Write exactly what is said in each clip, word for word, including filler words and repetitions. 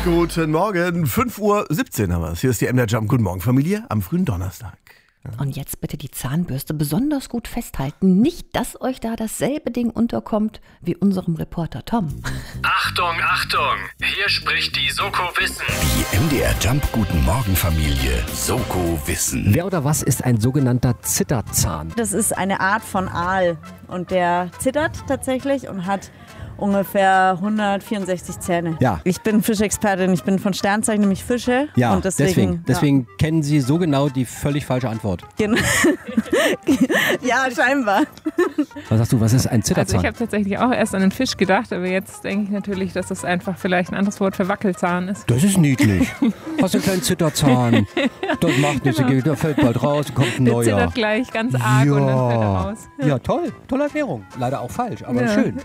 Guten Morgen, fünf Uhr siebzehn haben wir es. Hier ist die M D R Jump. Guten Morgen, Familie, am frühen Donnerstag. Und jetzt bitte die Zahnbürste besonders gut festhalten. Nicht, dass euch da dasselbe Ding unterkommt wie unserem Reporter Tom. Achtung, Achtung! Hier spricht die Soko Wissen. Die M D R Jump Guten Morgen Familie Soko Wissen. Wer oder was ist ein sogenannter Zitterzahn? Das ist eine Art von Aal und der zittert tatsächlich und hat ungefähr hundertvierundsechzig Zähne. Ja. Ich bin Fischexpertin, ich bin von Sternzeichen, nämlich Fische. Ja, und deswegen, deswegen, deswegen ja. kennen Sie so genau die völlig falsche Antwort. Genau. Ja, scheinbar. Was sagst du, was ist ein Zitterzahn? Also ich habe tatsächlich auch erst an einen Fisch gedacht, aber jetzt denke ich natürlich, dass das einfach vielleicht ein anderes Wort für Wackelzahn ist. Das ist niedlich. Hast du einen kleinen Zitterzahn? Das macht nichts, genau. Der fällt bald raus, kommt ein der neuer. Der zittert gleich ganz arg ja. und dann fällt er raus. Ja, ja toll. Tolle Erklärung. Leider auch falsch, aber ja. schön.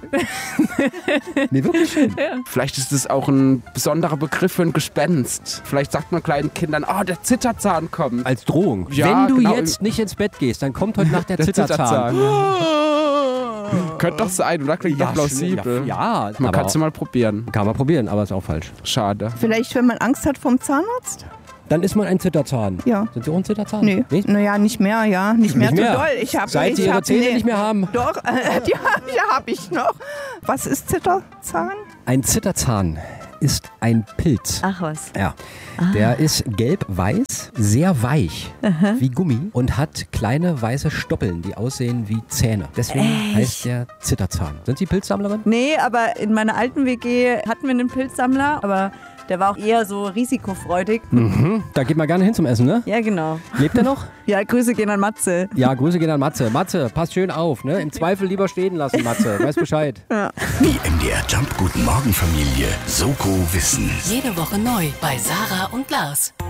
Nee, wirklich schön. Ja. Vielleicht ist es auch ein besonderer Begriff für ein Gespenst. Vielleicht sagt man kleinen Kindern, oh, der Zitterzahn kommt. Als Drohung. Ja, wenn du genau. jetzt nicht ins Bett gehst, dann kommt heute Nacht der, der Zitterzahn. Zitterzahn. Könnte doch sein, oder? Klingt ja, doch plausibel. Ja, ja man kann es mal probieren. Kann man probieren, aber ist auch falsch. Schade. Vielleicht, wenn man Angst hat vom Zahnarzt? Dann ist man ein Zitterzahn. Ja. Sind Sie auch ein Zitterzahn? Nee. Nicht? Naja, nicht mehr, ja. Nicht mehr, nicht mehr. zu doll. Ich hab, Seit ich Sie Ihre hab, Zähne nee. nicht mehr haben? Doch, äh, ja, ja habe ich noch. Was ist Zitterzahn? Ein Zitterzahn ist ein Pilz. Ach was. Ja. Der ist gelb-weiß, sehr weich, Aha. wie Gummi und hat kleine weiße Stoppeln, die aussehen wie Zähne. Deswegen Echt? heißt der Zitterzahn. Sind Sie Pilzsammlerin? Nee, aber in meiner alten W G hatten wir einen Pilzsammler, aber der war auch eher so risikofreudig. Mhm. Da geht man gerne hin zum Essen, ne? Ja, genau. Lebt er noch? Ja, Grüße gehen an Matze. Ja, Grüße gehen an Matze. Matze, pass schön auf, ne? Im Zweifel lieber stehen lassen, Matze. Weiß Bescheid. Ja. Die M D R Jump Guten Morgen Familie Soko Wissen. Jede Woche neu bei Sarah und Lars.